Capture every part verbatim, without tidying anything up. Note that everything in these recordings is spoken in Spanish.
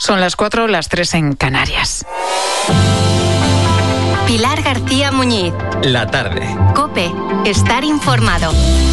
Son las cuatro, las tres en Canarias. Pilar García Muñiz. La tarde. COPE. Estar informado.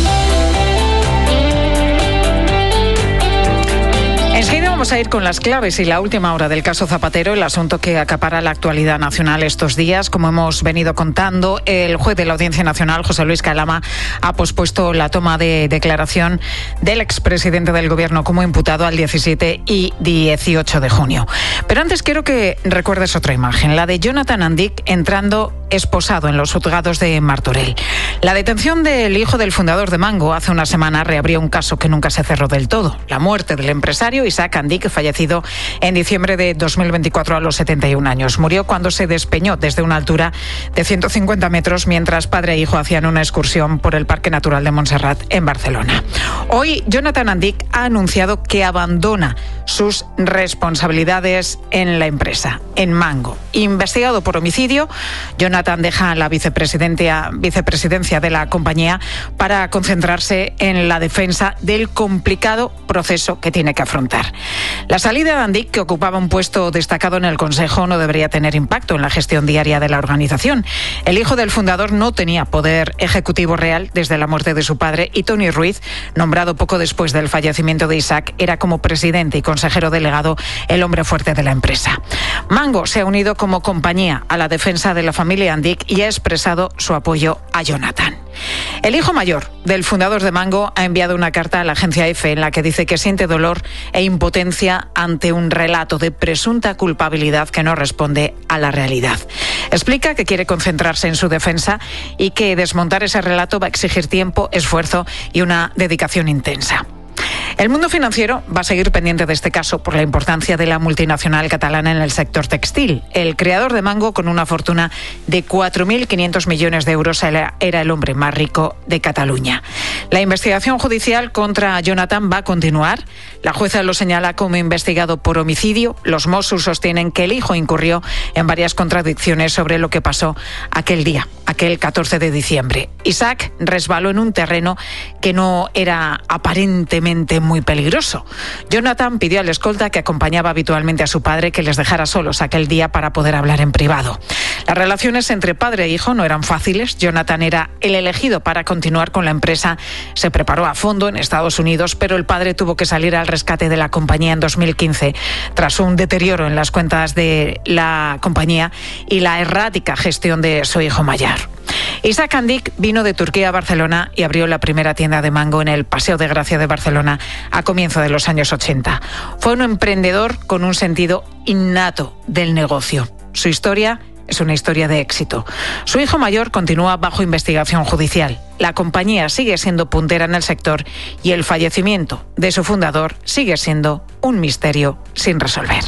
Enseguida vamos a ir con las claves y la última hora del caso Zapatero, el asunto que acapara la actualidad nacional estos días. Como hemos venido contando, el juez de la Audiencia Nacional, José Luis Calama, ha pospuesto la toma de declaración del expresidente del Gobierno como imputado al diecisiete y dieciocho de junio. Pero antes quiero que recuerdes otra imagen, la de Jonathan Andic entrando esposado en los juzgados de Martorell. La detención del hijo del fundador de Mango hace una semana reabrió un caso que nunca se cerró del todo: la muerte del empresario Isaac Andic, fallecido en diciembre de dos mil veinticuatro a los setenta y un años. Murió cuando se despeñó desde una altura de ciento cincuenta metros mientras padre e hijo hacían una excursión por el Parque Natural de Montserrat en Barcelona. Hoy Jonathan Andic ha anunciado que abandona sus responsabilidades en la empresa, en Mango. Investigado por homicidio, Jonathan deja la vicepresidencia, vicepresidencia de la compañía para concentrarse en la defensa del complicado proceso que tiene que afrontar. La salida de Andic, que ocupaba un puesto destacado en el Consejo, no debería tener impacto en la gestión diaria de la organización. El hijo del fundador no tenía poder ejecutivo real desde la muerte de su padre, y Tony Ruiz, nombrado poco después del fallecimiento de Isaac, era como presidente y consejero delegado el hombre fuerte de la empresa. Mango se ha unido como compañía a la defensa de la familia Andic y ha expresado su apoyo a Jonathan. El hijo mayor del fundador de Mango ha enviado una carta a la agencia EFE en la que dice que siente dolor e impotencia ante un relato de presunta culpabilidad que no responde a la realidad. Explica que quiere concentrarse en su defensa y que desmontar ese relato va a exigir tiempo, esfuerzo y una dedicación intensa. El mundo financiero va a seguir pendiente de este caso por la importancia de la multinacional catalana en el sector textil. El creador de Mango, con una fortuna de cuatro mil quinientos millones de euros, era el hombre más rico de Cataluña. La investigación judicial contra Jonathan va a continuar. La jueza lo señala como investigado por homicidio. Los Mossos sostienen que el hijo incurrió en varias contradicciones sobre lo que pasó aquel día, aquel catorce de diciembre. Isaac resbaló en un terreno que no era aparentemente muy peligroso. Jonathan pidió al escolta que acompañaba habitualmente a su padre que les dejara solos aquel día para poder hablar en privado. Las relaciones entre padre e hijo no eran fáciles. Jonathan era el elegido para continuar con la empresa. Se preparó a fondo en Estados Unidos, pero el padre tuvo que salir al rescate de la compañía en dos mil quince tras un deterioro en las cuentas de la compañía y la errática gestión de su hijo mayor. Isaac Andic vino de Turquía a Barcelona y abrió la primera tienda de Mango en el Paseo de Gracia de Barcelona a comienzo de los años ochenta. Fue un emprendedor con un sentido innato del negocio. Su historia es una historia de éxito. Su hijo mayor continúa bajo investigación judicial. La compañía sigue siendo puntera en el sector y el fallecimiento de su fundador sigue siendo un misterio sin resolver.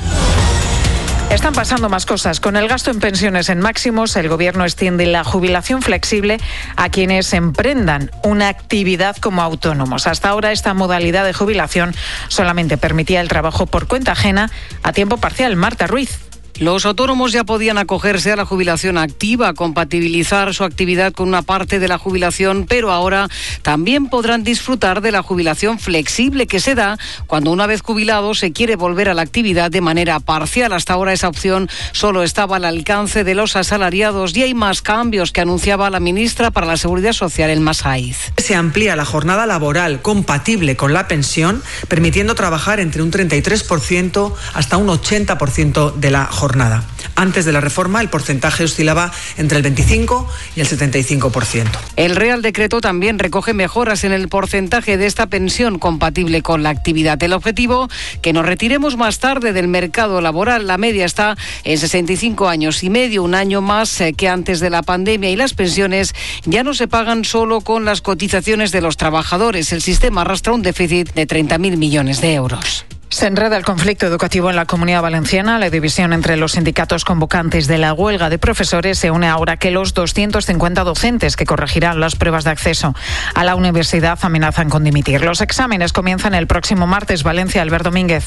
Están pasando más cosas. Con el gasto en pensiones en máximos, el Gobierno extiende la jubilación flexible a quienes emprendan una actividad como autónomos. Hasta ahora esta modalidad de jubilación solamente permitía el trabajo por cuenta ajena a tiempo parcial. Marta Ruiz. Los autónomos ya podían acogerse a la jubilación activa, compatibilizar su actividad con una parte de la jubilación, pero ahora también podrán disfrutar de la jubilación flexible que se da cuando una vez jubilado se quiere volver a la actividad de manera parcial. Hasta ahora esa opción solo estaba al alcance de los asalariados y hay más cambios que anunciaba la ministra para la Seguridad Social, Elma Saiz. Se amplía la jornada laboral compatible con la pensión, permitiendo trabajar entre un treinta y tres por ciento hasta un ochenta por ciento de la jornada. jornada. Antes de la reforma, el porcentaje oscilaba entre el veinticinco y el setenta y cinco por ciento. El Real Decreto también recoge mejoras en el porcentaje de esta pensión compatible con la actividad. El objetivo, que nos retiremos más tarde del mercado laboral. La media está en sesenta y cinco años y medio, un año más que antes de la pandemia, y las pensiones ya no se pagan solo con las cotizaciones de los trabajadores. El sistema arrastra un déficit de treinta mil millones de euros. Se enreda el conflicto educativo en la Comunidad Valenciana. La división entre los sindicatos convocantes de la huelga de profesores se une ahora que los doscientos cincuenta docentes que corregirán las pruebas de acceso a la universidad amenazan con dimitir. Los exámenes comienzan el próximo martes. Valencia, Albert Domínguez.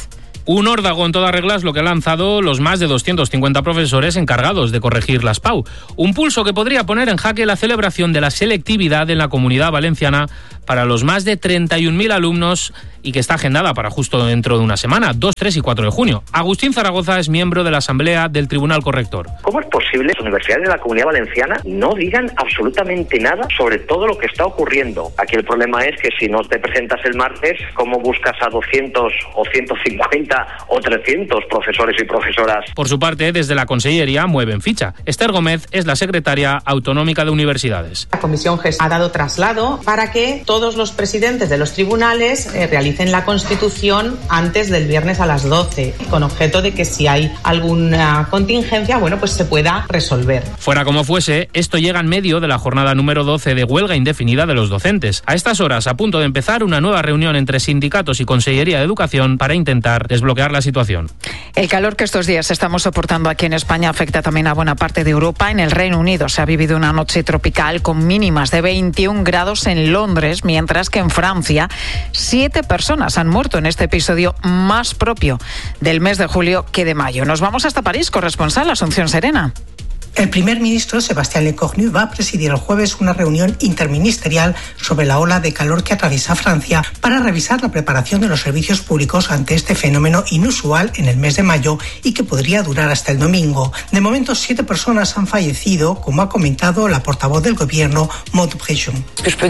Un órdago en todas reglas lo que han lanzado los más de doscientos cincuenta profesores encargados de corregir las P A U. Un pulso que podría poner en jaque la celebración de la selectividad en la Comunidad Valenciana para los más de treinta y un mil alumnos y que está agendada para justo dentro de una semana, dos, tres y cuatro de junio. Agustín Zaragoza es miembro de la Asamblea del Tribunal Corrector. ¿Cómo es posible que las universidades de la Comunidad Valenciana no digan absolutamente nada sobre todo lo que está ocurriendo? Aquí el problema es que si no te presentas el martes, ¿cómo buscas a doscientos o ciento cincuenta o trescientos profesores y profesoras? Por su parte, desde la Consellería mueven ficha. Esther Gómez es la secretaria autonómica de universidades. La Comisión G E S ha dado traslado para que todos los presidentes de los tribunales eh, realicen la constitución antes del viernes a las doce, con objeto de que si hay alguna contingencia, bueno, pues se pueda resolver. Fuera como fuese, esto llega en medio de la jornada número doce de huelga indefinida de los docentes. A estas horas, a punto de empezar una nueva reunión entre sindicatos y Consellería de Educación para intentar desbloquear la situación. El calor que estos días estamos soportando aquí en España afecta también a buena parte de Europa. En el Reino Unido se ha vivido una noche tropical con mínimas de veintiún grados en Londres, mientras que en Francia siete personas han muerto en este episodio más propio del mes de julio que de mayo. Nos vamos hasta París, corresponsal Asunción Serena. El primer ministro, Sébastien Lecornu, va a presidir el jueves una reunión interministerial sobre la ola de calor que atraviesa Francia para revisar la preparación de los servicios públicos ante este fenómeno inusual en el mes de mayo y que podría durar hasta el domingo. De momento, siete personas han fallecido, como ha comentado la portavoz del gobierno, Maud Brejon.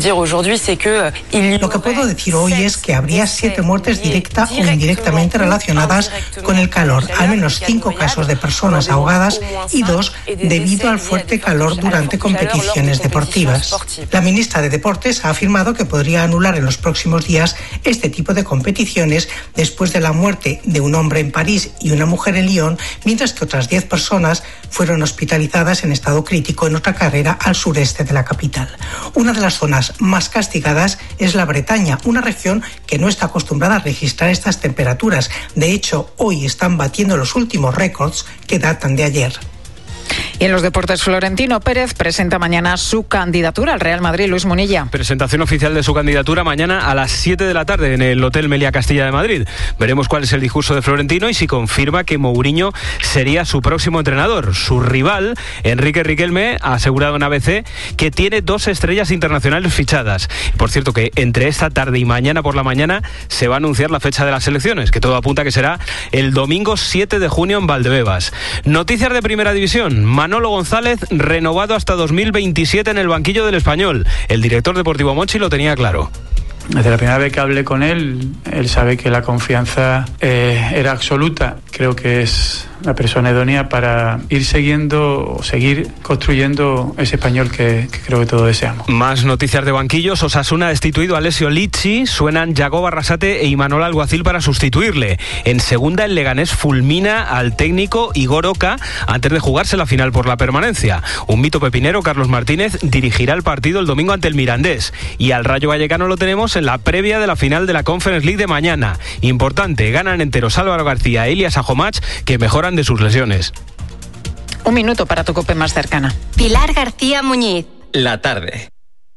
Lo que puedo decir hoy es que habría siete muertes directa o indirectamente relacionadas con el calor, al menos cinco casos de personas ahogadas y dos de debido al fuerte calor durante competiciones deportivas. La ministra de Deportes ha afirmado que podría anular en los próximos días este tipo de competiciones después de la muerte de un hombre en París y una mujer en Lyon, mientras que otras diez personas fueron hospitalizadas en estado crítico en otra carrera al sureste de la capital. Una de las zonas más castigadas es la Bretaña, una región que no está acostumbrada a registrar estas temperaturas. De hecho, hoy están batiendo los últimos récords que datan de ayer. Y en los deportes, Florentino Pérez presenta mañana su candidatura al Real Madrid. Luis Munilla. Presentación oficial de su candidatura mañana a las siete de la tarde en el Hotel Meliá Castilla de Madrid. Veremos cuál es el discurso de Florentino y si confirma que Mourinho sería su próximo entrenador. Su rival, Enrique Riquelme, ha asegurado en A B C que tiene dos estrellas internacionales fichadas. Por cierto, que entre esta tarde y mañana por la mañana se va a anunciar la fecha de las elecciones, que todo apunta que será el domingo siete de junio en Valdebebas. Noticias de Primera División. Manolo González renovado hasta dos mil veintisiete en el banquillo del Español. El director deportivo Monchi lo tenía claro. Desde la primera vez que hablé con él, él sabe que la confianza eh, era absoluta. Creo que es la persona idónea para ir siguiendo o seguir construyendo ese Español que, que creo que todos deseamos. Más noticias de banquillos. Osasuna ha destituido a Alessio Lizzi, suenan Yago Barrasate e Imanol Alguacil para sustituirle. En segunda, el Leganés fulmina al técnico Igor Oca antes de jugarse la final por la permanencia. Un mito pepinero, Carlos Martínez, dirigirá el partido el domingo ante el Mirandés. Y al Rayo Vallecano lo tenemos en la previa de la final de la Conference League de mañana. Importante, ganan enteros Álvaro García e Elias Ajomach, que mejoran de sus lesiones. Un minuto para tu COPE más cercana. Pilar García Muñiz. La tarde.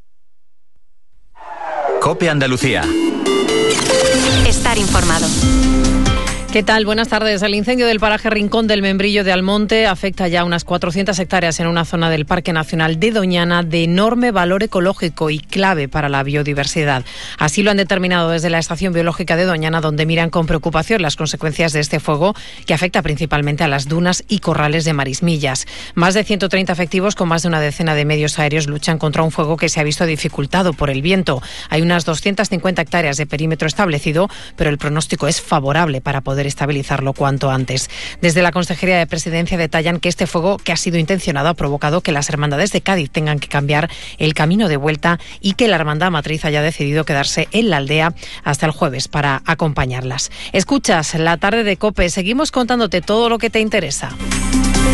COPE Andalucía. Estar informado. ¿Qué tal? Buenas tardes. El incendio del paraje Rincón del Membrillo de Almonte afecta ya unas cuatrocientas hectáreas en una zona del Parque Nacional de Doñana de enorme valor ecológico y clave para la biodiversidad. Así lo han determinado desde la Estación Biológica de Doñana, donde miran con preocupación las consecuencias de este fuego que afecta principalmente a las dunas y corrales de marismillas. Más de ciento treinta efectivos con más de una decena de medios aéreos luchan contra un fuego que se ha visto dificultado por el viento. Hay unas doscientas cincuenta hectáreas de perímetro establecido, pero el pronóstico es favorable para poder estabilizarlo cuanto antes. Desde la Consejería de Presidencia detallan que este fuego, que ha sido intencionado, ha provocado que las hermandades de Cádiz tengan que cambiar el camino de vuelta y que la hermandad matriz haya decidido quedarse en la aldea hasta el jueves para acompañarlas. Escuchas La Tarde de COPE. Seguimos contándote todo lo que te interesa.